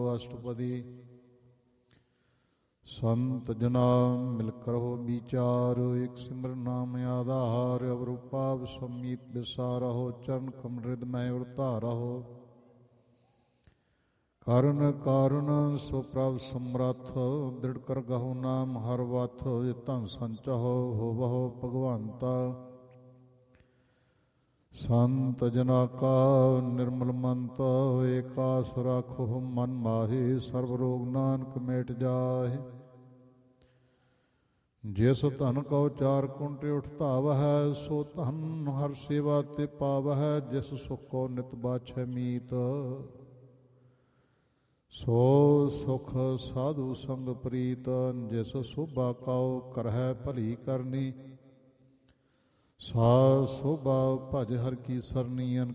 अष्टपदी संत जना मिल करो विचार। एक सिमर नाम आधार अवरूपाव समीत विसारहो। चरण कमृद मैं उड़तारहो। कारण कारण सो प्रभ समरथ दृढ़ कर गहो नाम हर वथ। तन संचहो हो बहो भगवंता। संत जना का निर्मल मंत एकास राखो मन माहि। सर्व रोग नानक मेट जाहि। जिस धन को चार कुंटे उठतावह सो धन हर सेवा ते पावह। जिस सुख को नित बाछै मीत सो सुख साधु संग प्रीत। जिस शोभा काओ करहै भली करनी सा शोभा भज हर की सरनी।